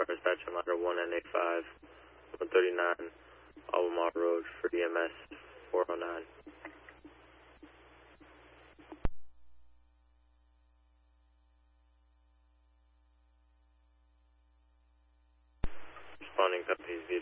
dispatch on ladder 1N85, 139 Albemarle Road for EMS 409. Responding companies